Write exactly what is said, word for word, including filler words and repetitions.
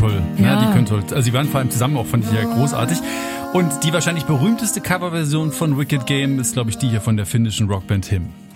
toll. Ja. Ne? Die können toll. Also sie waren vor allem zusammen auch, fand ich ja großartig. Und die wahrscheinlich berühmteste Coverversion von Wicked Game ist, glaube ich, die hier von der finnischen Rockband Him.